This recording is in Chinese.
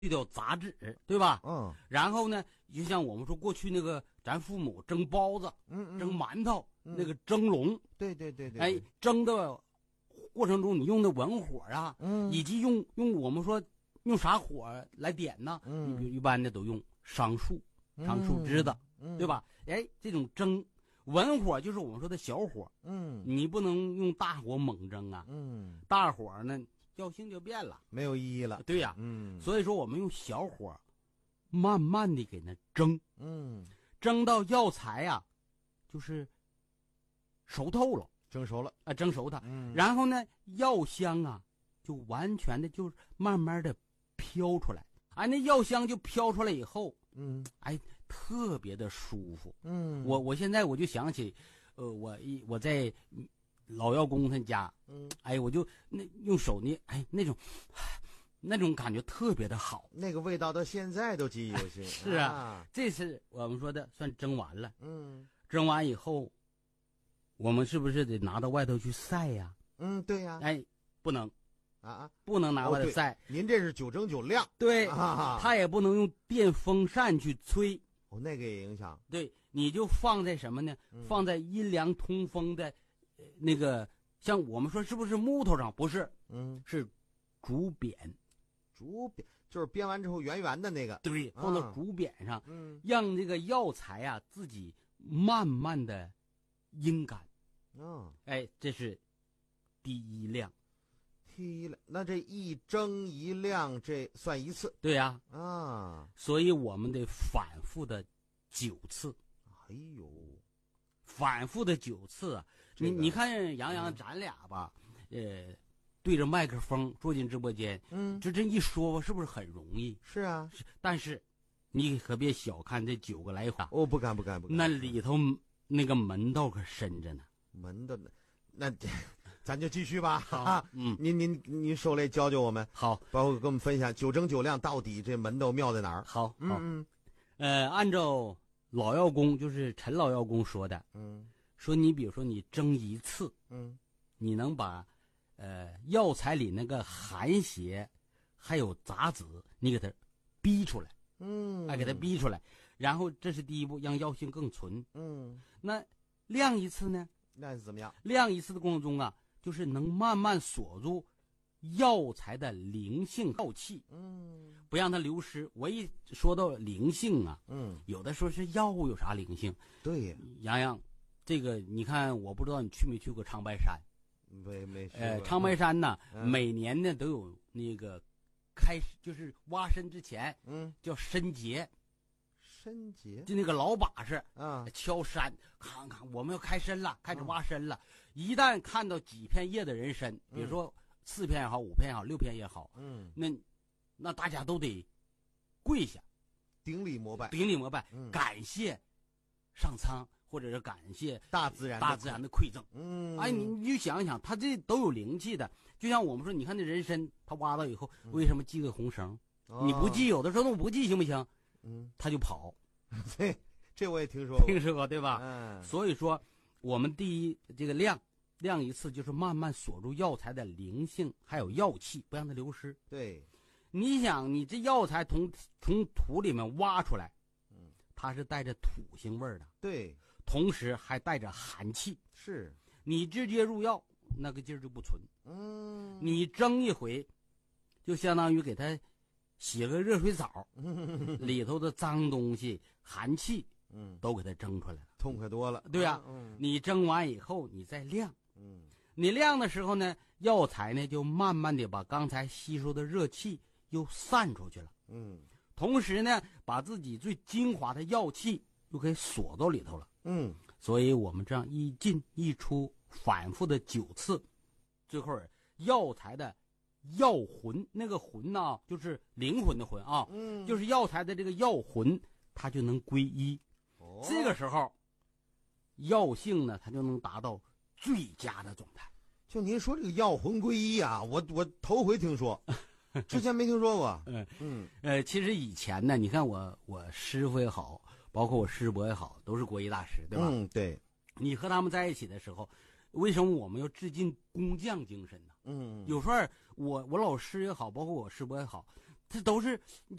去掉杂质，对吧？ 嗯， 然后呢，就像我们说过去那个咱父母蒸包子、蒸馒头，那个蒸笼， 对对对对， 哎，蒸的过程中你用的文火啊，以及用我们说用啥火来点呢？一般的都用桑树枝子，对吧？哎，这种蒸文火就是我们说的小火，你不能用大火猛蒸啊，大火呢药性就变了， 没有意义了。 对呀，所以说我们用小火，慢慢的给它蒸，蒸到药材呀，就是熟透了， 蒸熟了啊，蒸熟它，然后呢，药香啊，就完全的就是慢慢的飘出来，哎，那药香就飘出来以后，哎，特别的舒服，我现在我就想起，我在老药公他家，哎，我就用手捏，哎，那种感觉特别的好， 那个味道到现在都记忆犹新。 是啊，这是我们说的算蒸完了，蒸完以后，我们是不是得拿到外头去晒呀？ 对呀， 哎，不能不能拿哦外头晒， 您这是9蒸9晾， 对，它也不能用电风扇去吹， 那个也影响。 对，你就放在什么呢？放在阴凉通风的。那个像我们说是不是木头上？不是，是竹匾， 就是煸完之后圆圆的那个， 对，放到竹匾上，让这个药材啊自己慢慢的阴干，哎，这是第一晾。 那这一蒸一晾，这算一次？ 对呀，所以我们得反复的9次。 哎呦！ 反复的9次啊！你看杨洋咱俩吧，对着麦克风坐进直播间，这一说吧，是不是很容易？ 是啊， 但是你可别小看这9个来回。 不敢。 那里头那个门道可深着呢。 门道那咱就继续吧。 好， 您受累教教我们。 好， 包括跟我们分享9蒸9晾到底这门道妙在哪儿？ 好，按照老药公就是陈老药公说的，说你比如说你蒸一次，你能把药材里那个寒邪还有杂质你给它逼出来，给它逼出来，然后这是第一步，让药性更纯。那晾一次呢？ 那是怎么样？ 晾一次的过程中啊，就是能慢慢锁住药材的灵性药气，不让它流失。我一说到灵性啊，有的说是药物有啥灵性？ 对呀， 洋洋，这个你看，我不知道你去没去过长白山？ 没去过。 长白山呢，每年呢都有那个就是挖参之前，叫参节。 参节就那个老把式敲山，看我们要开参了，开始挖参了。一旦看到几片叶的人参，比如说4片也好，5片也好，6片也好，那大家都得跪下， 顶礼膜拜， 感谢上苍，或者是感谢大自然的馈赠。哎，你就想一想，它这都有灵气的。就像我们说，你看那人参，他挖到以后，为什么系个红绳？你不系，有的时候我不系行不行？他就跑。 这我也听说过，对吧？所以说，我们第一这个晾一次，就是慢慢锁住药材的灵性还有药气，不让它流失。 对， 你想，你这药材从土里面挖出来，它是带着土腥味的， 对， 同时还带着寒气。 是你直接入药，那个劲儿就不纯。你蒸一回，就相当于给它洗个热水澡，里头的脏东西、寒气，都给它蒸出来了， 痛快多了。 对呀，你蒸完以后，你再晾，你晾的时候呢，药材呢就慢慢的把刚才吸收的热气又散出去了，同时呢，把自己最精华的药气又给锁到里头了，所以我们这样一进一出，反复的9次，最后药材的药魂，那个魂呢，就是灵魂的魂啊，就是药材的这个药魂，它就能归一。这个时候，药性呢，它就能达到最佳的状态。 就您说这个药魂归一啊，我头回听说，之前没听说过。 其实以前呢，你看我师傅也好，包括我师伯也好，都是国医大师，对吧？ 对。 你和他们在一起的时候，为什么我们要致敬工匠精神呢？有时候我老师也好，包括我师伯也好， 这都是